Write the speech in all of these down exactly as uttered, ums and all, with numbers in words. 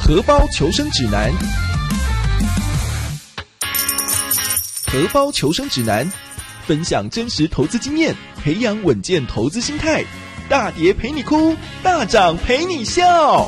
荷包求生指南。荷包求生指南，分享真实投资经验，培养稳健投资心态。大跌陪你哭，大涨陪你笑。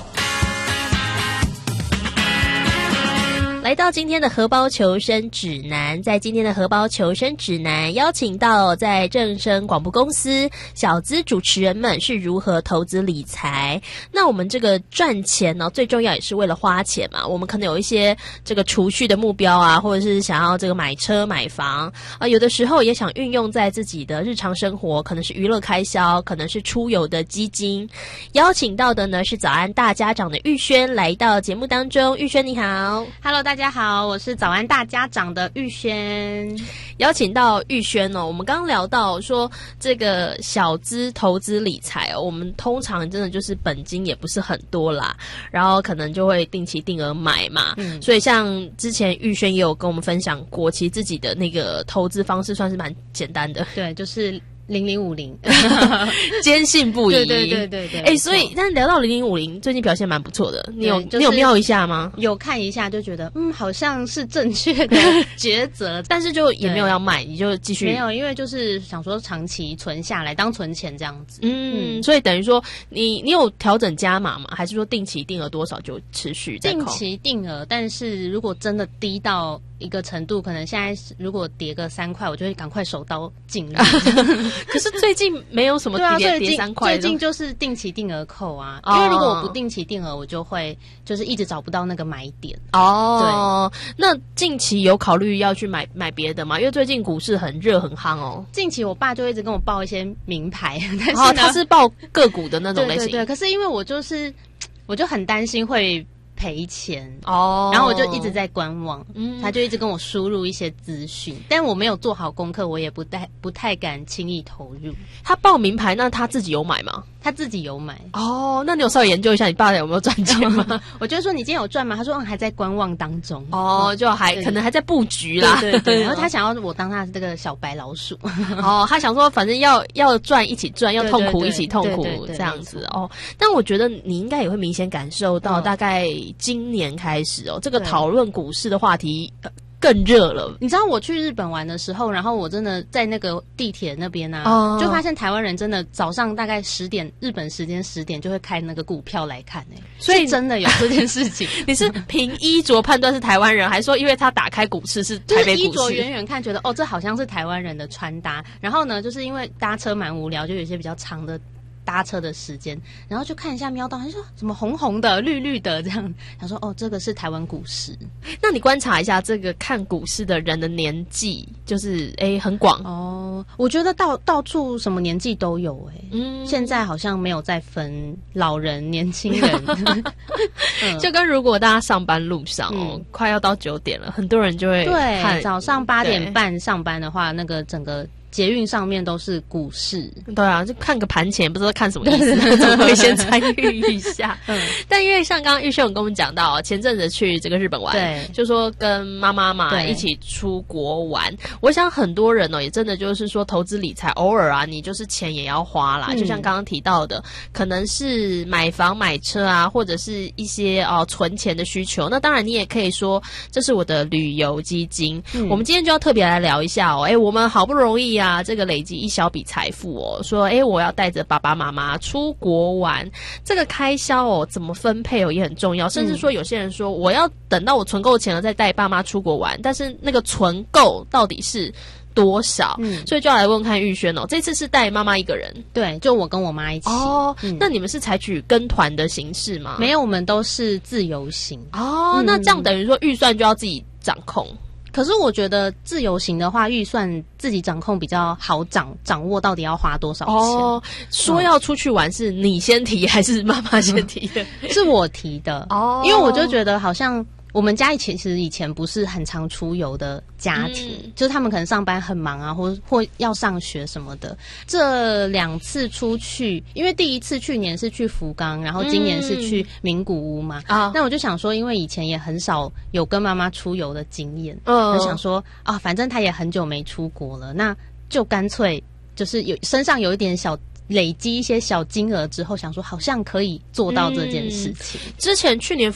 来到今天的荷包求生指南，在今天的荷包求生指南邀请到在正声广播公司小资主持人们是如何投资理财。那我们这个赚钱呢，最重要也是为了花钱嘛，我们可能有一些这个储蓄的目标啊，或者是想要这个买车买房啊，有的时候也想运用在自己的日常生活，可能是娱乐开销，可能是出游的基金。邀请到的呢是早安大家长的玉轩来到节目当中。玉轩你好。 Hello， 大家好，我是早安大家长的玉轩。 邀请到玉轩哦，我们刚刚聊到说这个小资投资理财哦，我们通常真的就是本金也不是很多啦，然后可能就会定期定额买嘛，嗯，所以像之前玉轩也有跟我们分享过，其实自己的那个投资方式算是蛮简单的， 对，就是零零五零， 坚信不疑。 对对对对对。 哎、欸，所以但聊到零零五零，最近表现蛮不错的。你有、就是、你有瞄一下吗？ 有看一下，就觉得嗯，好像是正确的抉择， 但是就也没有要卖，你就继续。 没有，因为就是想说长期存下来当存钱这样子。 嗯，嗯所以等于说你你有调整加码吗？还是说定期定额多少就持续在扣？ 定期定额，但是如果真的低到一个程度，可能现在如果跌个三块，我就会赶快手刀进来。 可是最近没有什么跌跌三块， 最近就是定期定额扣啊。哦、因为如果我不定期定额，我就会就是一直找不到那个买点。 哦，对。那近期有考虑要去买买别的吗？因为最近股市很热很夯哦。 近期我爸就一直跟我报一些名牌，但是哦，他是报个股的那种类型。 对对对。可是因为我就是我就很担心会赔钱哦，然后我就一直在观望，嗯，他就一直跟我输入一些资讯，但我没有做好功课，我也不太不太敢轻易投入。 他报名牌，那他自己有买吗？ 他自己有买哦，那你有稍微研究一下你爸有没有赚钱吗？ 我就说你今天有赚吗？他说嗯，还在观望当中。 哦，就还可能还在布局啦。 对对对。然后他想要我当他这个小白老鼠。 哦，他想说反正要要赚一起赚，要痛苦一起痛苦，这样子哦。但我觉得你应该也会明显感受到，大概今年开始哦，这个讨论股市的话题更热了。 你知道我去日本玩的时候，然后我真的在那个地铁那边啊，哦、就发现台湾人真的早上大概十点日本时间十点就会开那个股票来看哎、欸，所以真的有这件事情。 你是凭衣着判断是台湾人，还是说因为他打开股市是台北股市？ 就是衣着远远看觉得哦，这好像是台湾人的穿搭。然后呢，就是因为搭车蛮无聊，就有一些比较长的搭车的时间，然后就看一下瞄到，他说什么红红的、绿绿的这样，他说哦，这个是台湾股市。 那你观察一下这个看股市的人的年纪，就是诶很广哦。我觉得到到处什么年纪都有诶、欸，嗯，现在好像没有再分老人、年轻人， 嗯、就跟如果大家上班路上哦，嗯、快要到九点了，很多人就会看对早上八点半上班的话，那个整个捷运上面都是股市， 对啊，就看个盘前，不知道看什么意思，总会先参与一下。嗯，但因为像刚刚玉秀有跟我们讲到，前阵子去这个日本玩，对，就说跟妈妈嘛一起出国玩。我想很多人哦，也真的就是说投资理财，偶尔啊，你就是钱也要花啦。嗯、就像刚刚提到的，可能是买房买车啊，或者是一些哦存钱的需求。那当然，你也可以说这是我的旅游基金。嗯、我们今天就要特别来聊一下哦，哎，我们好不容易啊。啊，这个累积一小笔财富哦，说诶我要带着爸爸妈妈出国玩，这个开销哦怎么分配哦也很重要，甚至说有些人说我要等到我存够钱了再带爸妈出国玩，但是那个存够到底是多少？嗯，所以就要来问看玉轩哦，这次是带妈妈一个人？ 对，就我跟我妈一起。哦， 嗯、那你们是采取跟团的形式吗？ 没有，我们都是自由行。 哦，嗯、那这样等于说预算就要自己掌控。 可是我觉得自由行的话，预算自己掌控比较好掌掌握到底要花多少钱。哦， 说要出去玩是你先提还是妈妈先提的？ 嗯、是我提的。哦，因为我就觉得好像我们家其实以前不是很常出游的家庭，嗯、就是他们可能上班很忙啊，或或要上学什么的。这两次出去，因为第一次去年是去福冈，然后今年是去名古屋嘛。啊、嗯，那我就想说，因为以前也很少有跟妈妈出游的经验，嗯，就想说啊，反正她也很久没出国了，那就干脆就是有身上有一点小。累积一些小金额之后，想说好像可以做到这件事情。 嗯、之前去年